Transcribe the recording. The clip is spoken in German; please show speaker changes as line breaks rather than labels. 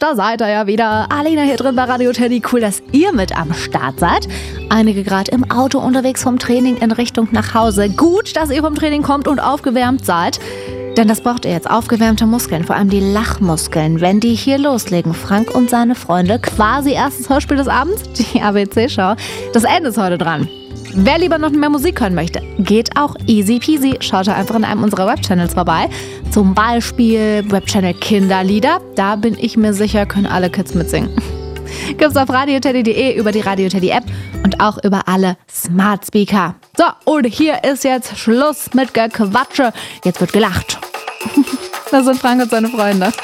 da seid ihr ja wieder. Alina hier drin bei Radio Teddy. Cool, dass ihr mit am Start seid. Einige gerade im Auto unterwegs vom Training in Richtung nach Hause. Gut, dass ihr vom Training kommt und aufgewärmt seid. Denn das braucht ihr jetzt. Aufgewärmte Muskeln, vor allem die Lachmuskeln. Wenn die hier loslegen, Frank und seine Freunde, quasi erstes Hörspiel des Abends, die ABC-Show. Das Ende ist heute dran. Wer lieber noch mehr Musik hören möchte, geht auch easy peasy. Schaut da einfach in einem unserer Webchannels vorbei. Zum Beispiel Webchannel Kinderlieder. Da bin ich mir sicher, können alle Kids mitsingen. Gibt's auf radioteddy.de, über die Radio Teddy App und auch über alle Smart Speaker. So, und hier ist jetzt Schluss mit Gequatsche. Jetzt wird gelacht. Das sind Frank und seine Freunde.